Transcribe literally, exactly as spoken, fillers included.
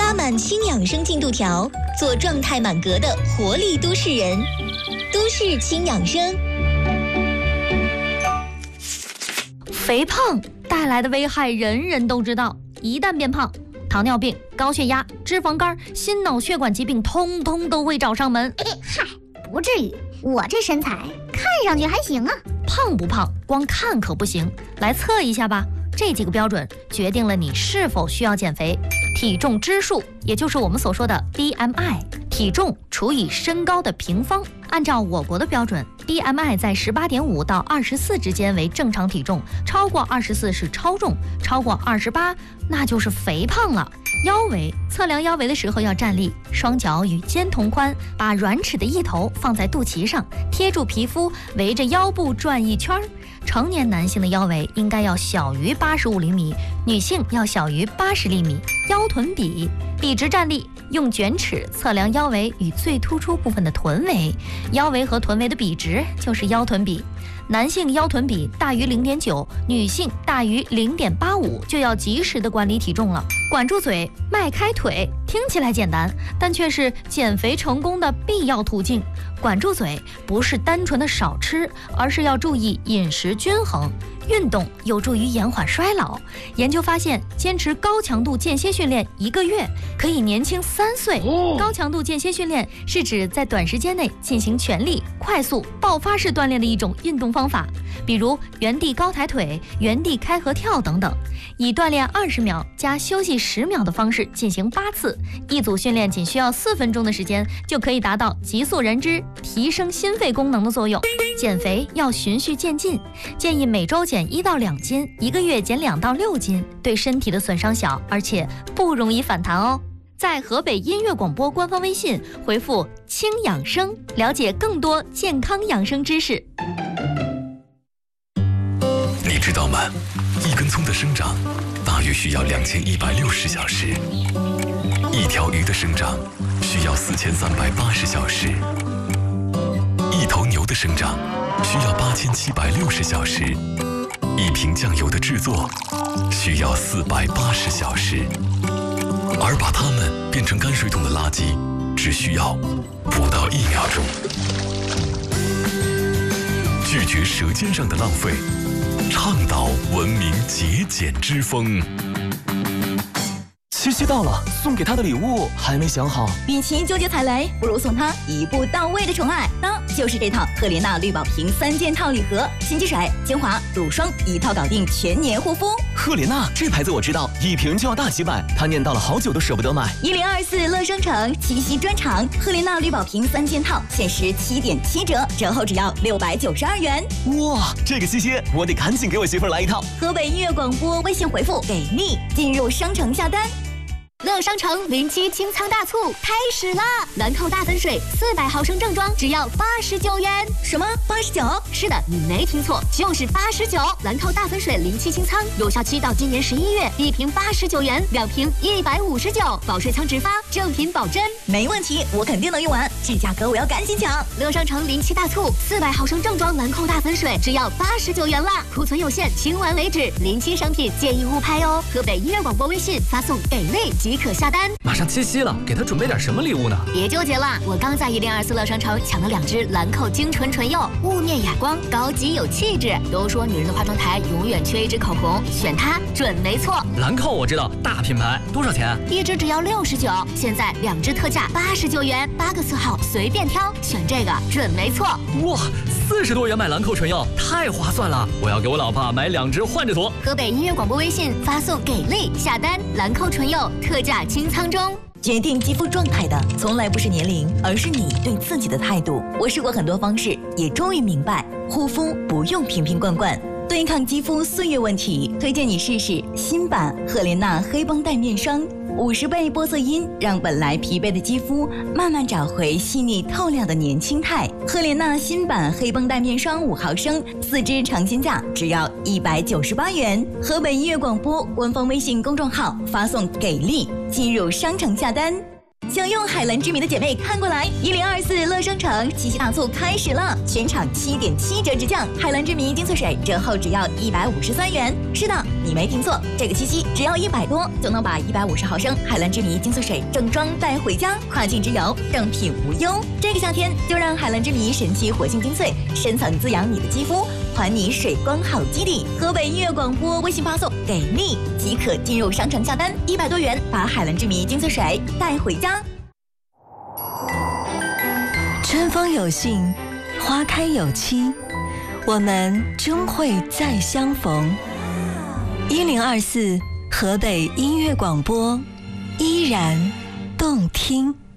拉满新养生进度条，做状态满格的活力都市人。都市轻养生。 肥胖带来的危害人人都知道，一旦变胖，糖尿病、高血压、脂肪肝、心脑血管疾病通通都会找上门。 嗨，不至于，我这身材看上去还行啊。 胖不胖光看可不行，来测一下吧。这几个标准决定了你是否需要减肥。体重指数，也就是我们所说的 B M I， 体重除以身高的平方。按照我国的标准 ，B M I 在 十八点五 到二十四之间为正常体重，超过二十四是超重，超过二十八那就是肥胖了。腰围，测量腰围的时候要站立，双脚与肩同宽，把软尺的一头放在肚脐上，贴住皮肤，围着腰部转一圈。成年男性的腰围应该要小于八十五厘米，女性要小于八十厘米。腰臀比，笔直站立，用卷尺测量腰围与最突出部分的臀围，腰围和臀围的比值就是腰臀比。男性腰臀比大于 零点九， 女性大于 零点八五， 就要及时的管理体重了。管住嘴，迈开腿，听起来简单，但却是减肥成功的必要途径。管住嘴不是单纯的少吃，而是要注意饮食均衡。运动有助于延缓衰老。研究发现，坚持高强度间歇训练一个月，可以年轻三岁。高强度间歇训练是指在短时间内进行全力、快速、爆发式锻炼的一种运动方法，比如原地高抬腿、原地开合跳等等，以锻炼二十秒加休息十秒的方式进行八次，一组训练仅需要四分钟的时间，就可以达到急速燃脂、提升心肺功能的作用。减肥要循序渐进，建议每周减一到两斤，一个月减两到六斤，对身体的损伤小，而且不容易反弹哦。在河北音乐广播官方微信回复“轻养生”，了解更多健康养生知识。 你知道吗？一根葱的生长大约需要两千一百六十小时，一条鱼的生长需要四千三百八十小时，一头牛的生长需要八千七百六十小时，一瓶酱油的制作需要四百八十小时，而把它们变成泔水桶的垃圾只需要不到一秒钟。拒绝舌尖上的浪费，倡导文明节俭之风。 七夕到了，送给他的礼物还没想好。 与其纠结踩雷，不如送他一步到位的宠爱，那就是这套赫莲娜绿宝瓶三件套礼盒，新积水、精华、乳霜一套搞定全年护肤。 赫莲娜这牌子我知道，一瓶就要大几百，他念叨了好久都舍不得买。 一零二四乐商城七夕专场，赫莲娜绿宝瓶三件套限时七点七折，折后只要六百九十二元。 哇，这个七夕我得赶紧给我媳妇来一套。 河北音乐广播微信回复给力，进入商城下单。 乐商城零七清仓大促开始啦！兰蔻大粉水四百毫升正装只要八十九元。 什么？八十九？ 是的，你没听错，就是八十九。兰蔻大粉水零七清仓有效期到今年十一月，一瓶八十九元，两瓶一百五十九，保税仓直发，正品保真。 没问题，我肯定能用完，这价格我要赶紧抢！ 乐商城零七大促，四百毫升正装兰蔻大粉水只要八十九元啦，库存有限，清完为止。零七商品建议勿拍哦。河北音乐广播微信发送给力即可下单。 马上七夕了，给他准备点什么礼物呢？ 别纠结了，我刚在一零二四乐商城抢了两支兰蔻精纯唇釉，雾面哑光，高级有气质。都说女人的化妆台永远缺一支口红，选它准没错。 兰蔻我知道，大品牌，多少钱？ 一支只要六十九，现在两支特价八十九元，八个色号随便挑，选这个准没错。 哇，四十多元买兰蔻唇釉，太划算了！我要给我老婆买两支换着涂。 河北音乐广播微信发送给力下单，兰蔻唇釉特价清仓中。 决定肌肤状态的从来不是年龄，而是你对自己的态度。我试过很多方式，也终于明白，护肤不用瓶瓶罐罐。对抗肌肤岁月问题，推荐你试试新版赫莲娜黑绷带面霜，五十倍玻色因让本来疲惫的肌肤慢慢找回细腻透亮的年轻态。赫莲娜新版黑绷带面霜五毫升，四支尝鲜价只要一百九十八元。河北音乐广播官方微信公众号发送给力，进入商城下单。想用海蓝之谜的姐妹看过来，一零二四乐商城七夕大促开始了，全场七点七折直降，海蓝之谜精粹水折后只要一百五十三元。是的， 你没听错，这个七夕只要一百多就能把一百五十毫升海蓝之谜精粹水正装带回家，跨境之游正品无忧。这个夏天就让海蓝之谜神奇活性精粹深层滋养你的肌肤，还你水光好基底。河北音乐广播微信发送给力即可进入商城下单，一百多元把海蓝之谜精粹水带回家。 春风有信，花开有期，我们终会再相逢。一零二四河北音乐广播，依然动听。